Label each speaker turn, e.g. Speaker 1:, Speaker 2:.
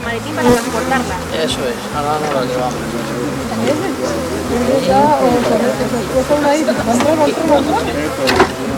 Speaker 1: maletín para transportarla.
Speaker 2: Eso es, ahora no la llevamos.
Speaker 3: Ya, o sea, que se puso una isla,